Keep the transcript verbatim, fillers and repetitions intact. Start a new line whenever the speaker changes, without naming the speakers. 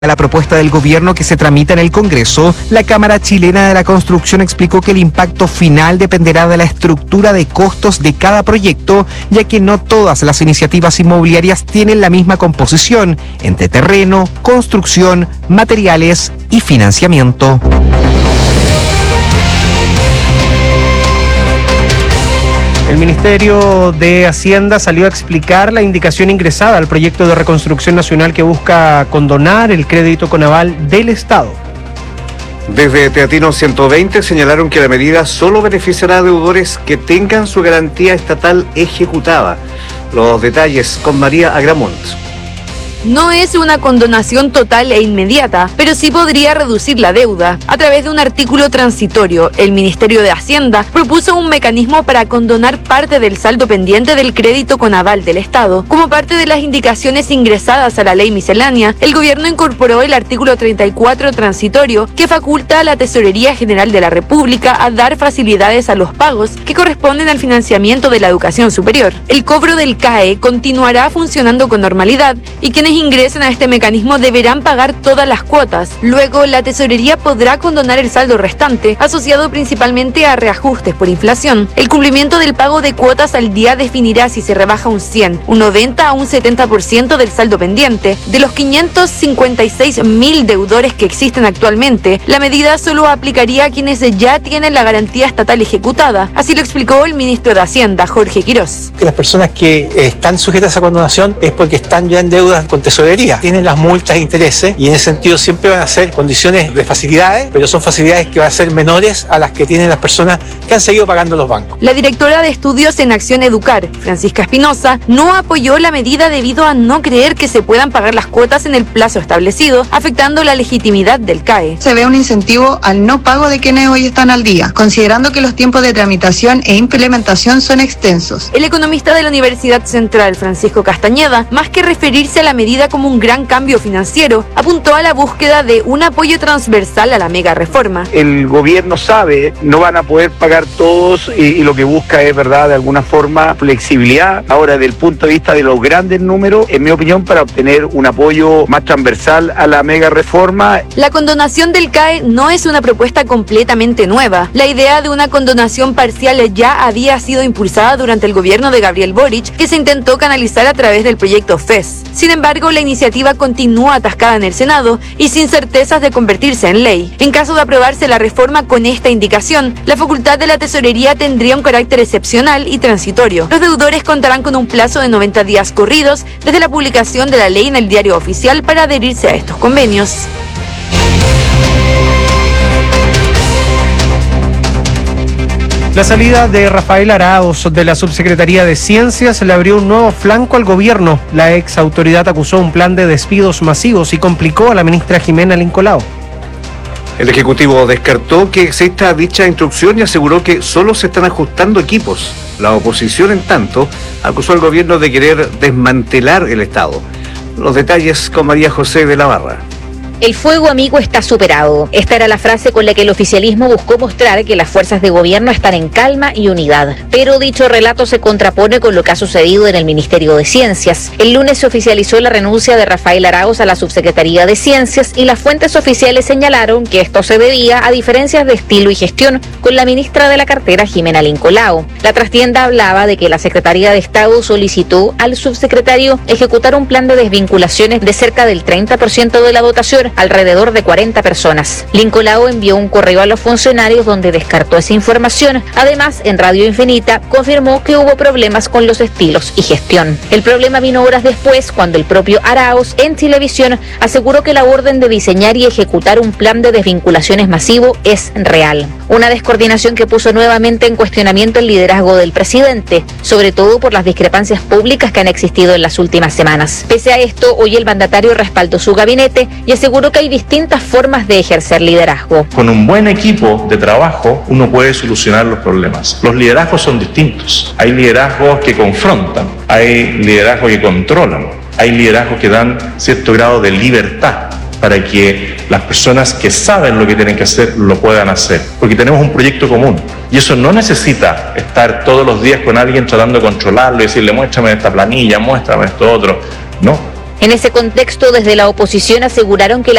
A la propuesta del gobierno que se tramita en el Congreso, la Cámara Chilena de la Construcción explicó que el impacto final dependerá de la estructura de costos de cada proyecto, ya que no todas las iniciativas inmobiliarias tienen la misma composición entre terreno, construcción, materiales y financiamiento.
El Ministerio de Hacienda salió a explicar la indicación ingresada al proyecto de reconstrucción nacional que busca condonar el crédito con aval del Estado.
Desde Teatino ciento veinte señalaron que la medida solo beneficiará a deudores que tengan su garantía estatal ejecutada. Los detalles con María Agramont.
No es una condonación total e inmediata, pero sí podría reducir la deuda. A través de un artículo transitorio, el Ministerio de Hacienda propuso un mecanismo para condonar parte del saldo pendiente del crédito con aval del Estado. Como parte de las indicaciones ingresadas a la ley miscelánea, el gobierno incorporó el artículo treinta y cuatro transitorio que faculta a la Tesorería General de la República a dar facilidades a los pagos que corresponden al financiamiento de la educación superior. El cobro del C A E continuará funcionando con normalidad y quienes ingresen a este mecanismo deberán pagar todas las cuotas. Luego, la tesorería podrá condonar el saldo restante, asociado principalmente a reajustes por inflación. El cumplimiento del pago de cuotas al día definirá si se rebaja un cien, un noventa o un setenta por ciento del saldo pendiente. De los quinientos cincuenta y seis mil deudores que existen actualmente, la medida solo aplicaría a quienes ya tienen la garantía estatal ejecutada. Así lo explicó el ministro de Hacienda, Jorge Quirós.
Que las personas que están sujetas a condonación es porque están ya en deudas con tesorería, tienen las multas e intereses y en ese sentido siempre van a ser condiciones de facilidades, pero son facilidades que van a ser menores a las que tienen las personas que han seguido pagando los bancos.
La directora de Estudios en Acción Educar, Francisca Espinosa, no apoyó la medida debido a no creer que se puedan pagar las cuotas en el plazo establecido, afectando la legitimidad del C A E.
Se ve un incentivo al no pago de quienes hoy están al día, considerando que los tiempos de tramitación e implementación son extensos.
El economista de la Universidad Central, Francisco Castañeda, más que referirse a la medida como un gran cambio financiero, apuntó a la búsqueda de un apoyo transversal a la mega reforma.
El gobierno sabe, no van a poder pagar todos y, y lo que busca es, verdad, de alguna forma flexibilidad. Ahora, desde el punto de vista de los grandes números, en mi opinión, para obtener un apoyo más transversal a la mega reforma.
La condonación del C A E no es una propuesta completamente nueva. La idea de una condonación parcial ya había sido impulsada durante el gobierno de Gabriel Boric, que se intentó canalizar a través del proyecto F E S. Sin embargo, la iniciativa continúa atascada en el Senado y sin certezas de convertirse en ley. En caso de aprobarse la reforma con esta indicación, la facultad de la tesorería tendría un carácter excepcional y transitorio. Los deudores contarán con un plazo de noventa días corridos desde la publicación de la ley en el Diario Oficial para adherirse a estos convenios.
La salida de Rafael Arauz de la Subsecretaría de Ciencias le abrió un nuevo flanco al gobierno. La ex autoridad acusó un plan de despidos masivos y complicó a la ministra Jimena Lincolao.
El Ejecutivo descartó que exista dicha instrucción y aseguró que solo se están ajustando equipos. La oposición, en tanto, acusó al gobierno de querer desmantelar el Estado. Los detalles con María José de la Barra.
El fuego amigo está superado. Esta era la frase con la que el oficialismo buscó mostrar que las fuerzas de gobierno están en calma y unidad. Pero dicho relato se contrapone con lo que ha sucedido en el Ministerio de Ciencias. El lunes se oficializó la renuncia de Rafael Arauz a la Subsecretaría de Ciencias y las fuentes oficiales señalaron que esto se debía a diferencias de estilo y gestión con la ministra de la cartera, Jimena Lincolao. La trastienda hablaba de que la Secretaría de Estado solicitó al subsecretario ejecutar un plan de desvinculaciones de cerca del treinta por ciento de la dotación, alrededor de cuarenta personas. Lincolao envió un correo a los funcionarios donde descartó esa información. Además, en Radio Infinita confirmó que hubo problemas con los estilos y gestión. El problema vino horas después, cuando el propio Arauz en televisión aseguró que la orden de diseñar y ejecutar un plan de desvinculaciones masivo es real. Una descoordinación que puso nuevamente en cuestionamiento el liderazgo del presidente, sobre todo por las discrepancias públicas que han existido en las últimas semanas. Pese a esto, hoy el mandatario respaldó su gabinete y aseguró que hay distintas formas de ejercer liderazgo.
Con un buen equipo de trabajo uno puede solucionar los problemas. Los liderazgos son distintos. Hay liderazgos que confrontan, hay liderazgos que controlan, hay liderazgos que dan cierto grado de libertad para que las personas que saben lo que tienen que hacer lo puedan hacer, porque tenemos un proyecto común y eso no necesita estar todos los días con alguien tratando de controlarlo y decirle muéstrame esta planilla, muéstrame esto otro. No,
En ese contexto, desde la oposición aseguraron que la